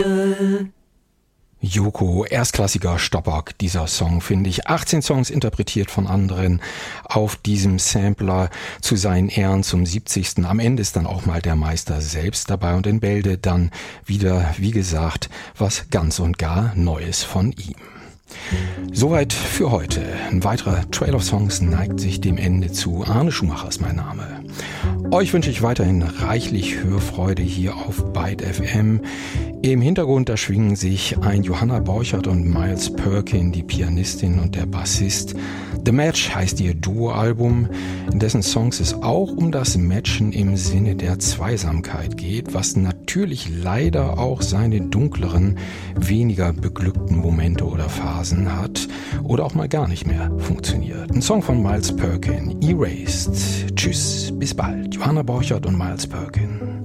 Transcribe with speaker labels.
Speaker 1: Yoko, erstklassiger Stoppack, dieser Song, finde ich. 18 Songs interpretiert von anderen auf diesem Sampler zu seinen Ehren zum 70. Am Ende ist dann auch mal der Meister selbst dabei und in Bälde dann wieder, wie gesagt, was ganz und gar Neues von ihm. Soweit für heute. Ein weiterer Trail of Songs neigt sich dem Ende zu. Arne Schumacher ist mein Name. Euch wünsche ich weiterhin reichlich Hörfreude hier auf Byte FM. Im Hintergrund, da schwingen sich ein Johanna Borchert und Miles Perkin, die Pianistin und der Bassist. The Match heißt ihr Duo-Album, in dessen Songs es auch um das Matchen im Sinne der Zweisamkeit geht, was natürlich leider auch seine dunkleren, weniger beglückten Momente oder Phasen hat oder auch mal gar nicht mehr funktioniert. Ein Song von Miles Perkin, Erased. Tschüss, bis bald. Johanna Borchert und Miles Perkin.